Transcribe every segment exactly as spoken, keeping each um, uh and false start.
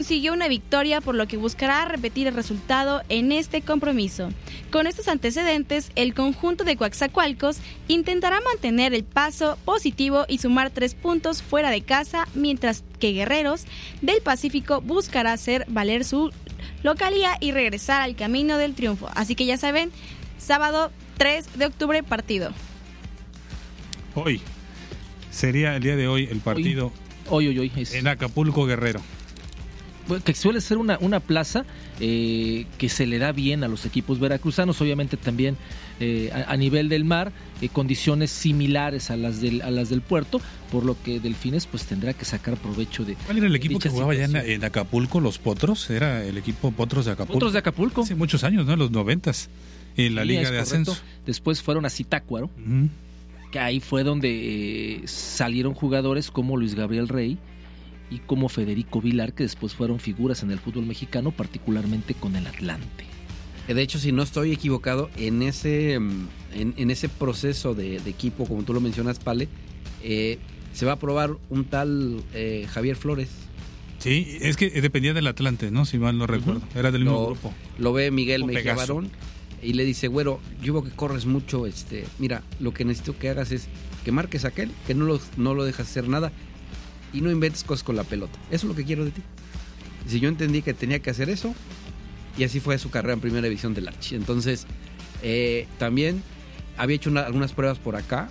consiguió una victoria, por lo que buscará repetir el resultado en este compromiso. Con estos antecedentes, el conjunto de Coatzacoalcos intentará mantener el paso positivo y sumar tres puntos fuera de casa, mientras que Guerreros del Pacífico buscará hacer valer su localía y regresar al camino del triunfo. Así que ya saben, sábado tres de octubre partido. Hoy sería el día de hoy el partido hoy, hoy, hoy, hoy es... en Acapulco, Guerrero. Que suele ser una, una plaza eh, que se le da bien a los equipos veracruzanos, obviamente también eh, a, a nivel del mar, eh, condiciones similares a las del a las del puerto, por lo que Delfines pues tendrá que sacar provecho de... ¿Cuál era el equipo que jugaba allá en, en Acapulco? ¿Los Potros? ¿Era el equipo Potros de Acapulco? Potros de Acapulco. Hace muchos años, ¿no? En los noventas, en la sí, Liga de correcto. Ascenso. Después fueron a Zitácuaro, Uh-huh. que ahí fue donde eh, salieron jugadores como Luis Gabriel Rey y como Federico Vilar, que después fueron figuras en el fútbol mexicano, particularmente con el Atlante. De hecho, si no estoy equivocado, en ese en, en ese proceso de, de equipo, como tú lo mencionas, Pale, eh, se va a probar un tal eh, Javier Flores. Sí, es que dependía del Atlante, ¿no? Si mal no recuerdo. Uh-huh. Era del mismo lo, grupo. Lo ve Miguel Un Mejía Pegaso. Barón y le dice, güero, yo veo que corres mucho, este, mira, lo que necesito que hagas es que marques a aquel, que no lo, no lo dejas hacer nada y no inventes cosas con la pelota. Eso es lo que quiero de ti. Si yo entendí que tenía que hacer eso, y así fue su carrera en primera división del Archi. Entonces, eh, también había hecho una, algunas pruebas por acá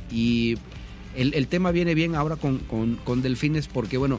y el, el tema viene bien ahora con, con, con Delfines porque, bueno,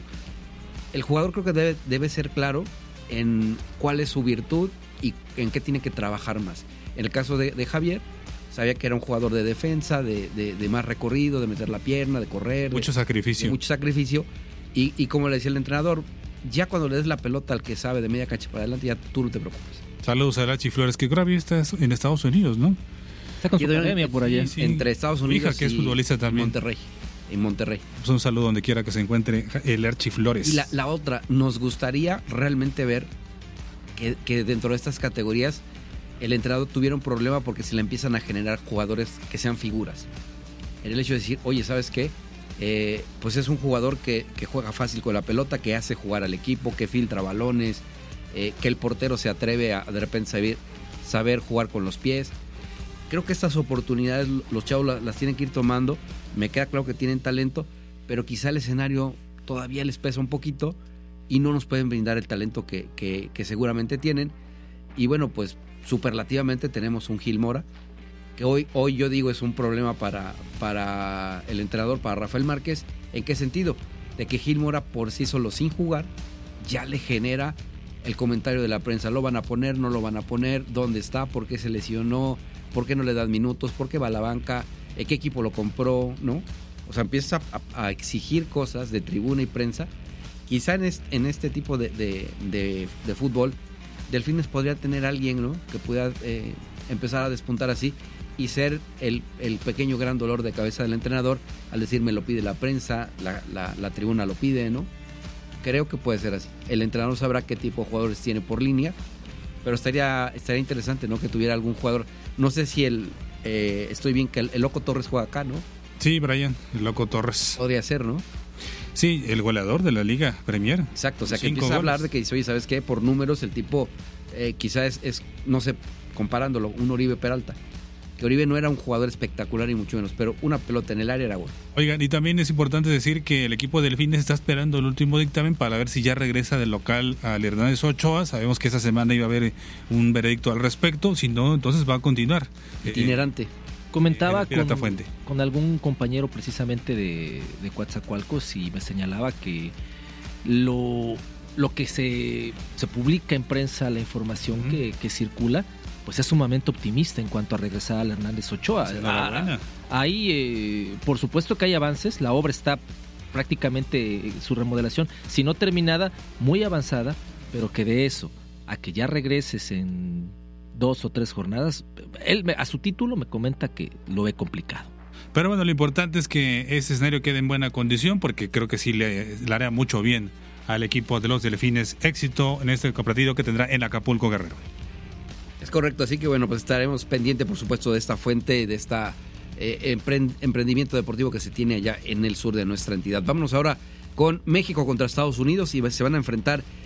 el jugador creo que debe, debe ser claro en cuál es su virtud y en qué tiene que trabajar más. En el caso de, de Javier, sabía que era un jugador de defensa, de, de, de más recorrido, de meter la pierna, de correr. Mucho de, sacrificio. De mucho sacrificio. Y, y como le decía el entrenador, ya cuando le des la pelota al que sabe de media cancha para adelante, ya tú no te preocupes. Saludos a Lachi Flores, que creo que está en Estados Unidos, ¿no? Está con su academia por allá. Sí, sí. Entre Estados Unidos Mi hija, que es futbolista y también. Monterrey. En Monterrey. Pues un saludo donde quiera que se encuentre el Archi Flores. Y la, la otra, nos gustaría realmente ver que, que dentro de estas categorías el entrenador tuviera un problema porque se le empiezan a generar jugadores que sean figuras. En el hecho de decir, oye, ¿sabes qué? Eh, pues es un jugador que, que juega fácil con la pelota, que hace jugar al equipo, que filtra balones, eh, que el portero se atreve a de repente saber, saber jugar con los pies. Creo que estas oportunidades los chavos las, las tienen que ir tomando. Me queda claro que tienen talento, pero quizá el escenario todavía les pesa un poquito y no nos pueden brindar el talento que, que, que seguramente tienen. Y bueno, pues superlativamente tenemos un Gil Mora, que hoy, hoy yo digo es un problema para, para el entrenador, para Rafael Márquez. ¿En qué sentido? De que Gil Mora por sí solo sin jugar ya le genera el comentario de la prensa. ¿Lo van a poner? ¿No lo van a poner? ¿Dónde está? ¿Por qué se lesionó? ¿Por qué no le dan minutos? ¿Por qué va a la banca? ¿Qué equipo lo compró? ¿No? O sea, empieza a, a exigir cosas de tribuna y prensa. Quizá en este, en este tipo de, de, de, de fútbol, Delfines podría tener alguien, ¿no? Que pueda eh, empezar a despuntar así y ser el, el pequeño gran dolor de cabeza del entrenador al decir me lo pide la prensa, la, la, la tribuna lo pide, ¿no? Creo que puede ser así. El entrenador sabrá qué tipo de jugadores tiene por línea, pero estaría, estaría interesante, ¿no? Que tuviera algún jugador. No sé si el eh, estoy bien que el, el Loco Torres juega acá, ¿no? Sí, Brian, el Loco Torres. Podría ser, ¿no? Sí, el goleador de la Liga Premier. Exacto, o sea, que Cinco empieza a hablar goles. de que dice, oye, ¿sabes qué? Por números el tipo eh, quizás es, es, no sé, comparándolo, un Oribe Peralta. Que Oribe no era un jugador espectacular y mucho menos, pero una pelota en el área era gol. Oigan, y también es importante decir que el equipo de Delfines está esperando el último dictamen para ver si ya regresa del local al Hernández Ochoa. Sabemos que esta semana iba a haber un veredicto al respecto, si no, entonces va a continuar. Itinerante. Eh, Comentaba eh, con, Fuente. con algún compañero precisamente de, de Coatzacoalcos y me señalaba que lo, lo que se, se publica en prensa, la información uh-huh. que, que circula, pues es sumamente optimista en cuanto a regresar al Hernández Ochoa. Ah, ahí, eh, por supuesto que hay avances, la obra está prácticamente, eh, su remodelación, si no terminada, muy avanzada, pero que de eso a que ya regreses en dos o tres jornadas, él a su título me comenta que lo ve complicado. Pero bueno, lo importante es que ese escenario quede en buena condición, porque creo que sí le, le hará mucho bien al equipo de los Delfines. Éxito en este partido que tendrá en Acapulco, Guerrero. Es correcto, así que bueno, pues estaremos pendientes, por supuesto, de esta fuente, de esta eh, emprend- emprendimiento deportivo que se tiene allá en el sur de nuestra entidad. Vámonos ahora con México contra Estados Unidos y se van a enfrentar